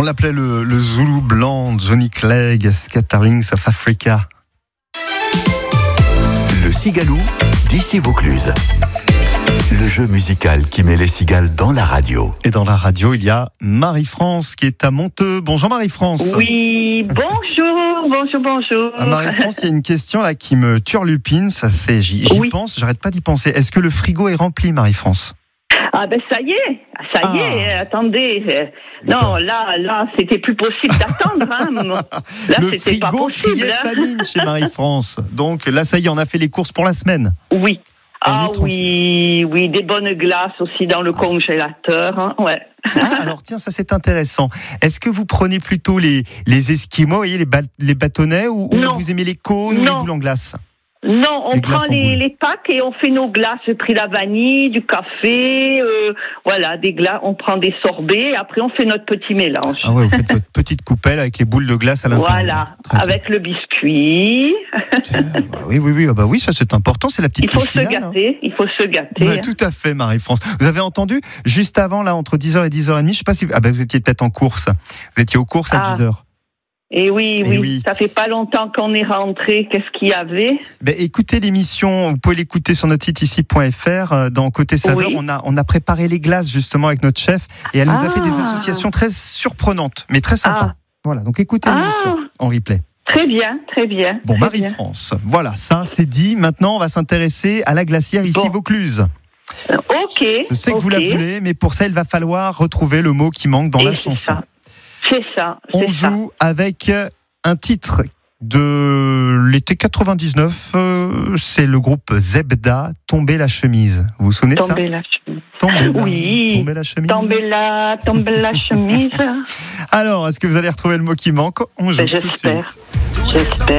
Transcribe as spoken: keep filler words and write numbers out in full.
On l'appelait le, le Zoulou blanc, Johnny Clegg, Scatterings of Africa. Le Cigalou d'ici Vaucluse. Le jeu musical qui met les cigales dans la radio. Et dans la radio, il y a Marie-France qui est à Monteux. Bonjour Marie-France. Oui, bonjour, bonjour, bonjour. À Marie-France, il y a une question là qui me turlupine. Ça fait, j'y, j'y oui. pense, j'arrête pas d'y penser. Est-ce que le frigo est rempli, Marie-France? Ah ben ça y est, ça y ah. est, attendez. Non, là, là, c'était plus possible d'attendre. Hein. Là, le c'était pas frigo possible. criait hein. famine chez Marie-France. Donc là, ça y est, on a fait les courses pour la semaine. Oui. On ah oui, oui, des bonnes glaces aussi dans le ah. congélateur. Hein. Ouais. Ah, alors tiens, ça c'est intéressant. Est-ce que vous prenez plutôt les, les esquimaux, vous voyez, les, ba- les bâtonnets, ou, ou vous aimez les cônes ou les boules en glace? Non, on les prend les, les packs et on fait nos glaces. J'ai pris la vanille, du café, euh, voilà, des glaces. On prend des sorbets. Après, on fait notre petit mélange. Ah ouais, vous faites votre petite coupelle avec les boules de glace à l'intérieur. Voilà, avec le biscuit. Tiens, bah oui, oui, oui, bah oui, ça c'est important. C'est la petite Il faut touche se finale, gâter. hein. Il faut se gâter. Bah, tout à fait, Marie-France. Vous avez entendu juste avant là, entre dix heures et dix heures trente. Je sais pas si ah bah vous étiez peut-être en course. Vous étiez aux courses à ah. dix heures. Et oui, et oui, oui, ça fait pas longtemps qu'on est rentré. Qu'est-ce qu'il y avait? Ben, écoutez l'émission, vous pouvez l'écouter sur notre site ici point f r. Dans Côté Saveur, oui. on a on a préparé les glaces justement avec notre chef et elle nous ah. a fait des associations très surprenantes, mais très sympas. Ah. Voilà, donc écoutez ah. l'émission en replay. Très bien, très bien. Bon, très Marie-France, bien. Voilà, ça c'est dit. Maintenant, on va s'intéresser à la glacière ici bon. Vaucluse. Euh, ok. Je sais que okay. vous la voulez, mais pour ça, il va falloir retrouver le mot qui manque dans et la c'est chanson. Ça. C'est ça. C'est on ça. joue avec un titre de l'été quatre-vingt-dix-neuf, euh, c'est le groupe Zebda, Tomber la chemise. Vous vous souvenez de tomber ça? La chemise. Tomber la, oui. Tomber la chemise. Tomber la, tomber la chemise. Alors, est-ce que vous allez retrouver le mot qui manque? On joue ben, tout de suite. J'espère.